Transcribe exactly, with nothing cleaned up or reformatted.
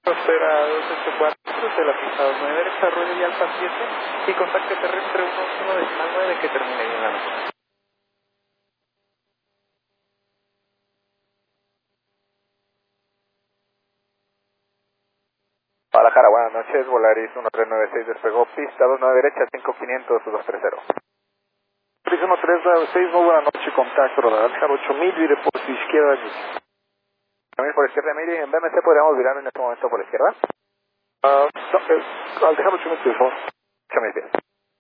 Espera dos ocho cuatro de la pista dos nueve derecha, rueda y alfa siete y contacto terrestre uno uno decimal nueve que termine bien la noche. Guadalajara, buenas noches, Volaris uno tres nueve seis despegó, pista dos nueve derecha, cinco quinientos dos tres cero. Pista uno tres nueve seis, muy buena noche, contacto, Guadalajara ocho mil, vire por su izquierda. También por izquierda, mire, en B M C podríamos virar en este momento por izquierda. Uh, no, eh, Guadalajara ocho mil, por favor. ocho mil pies.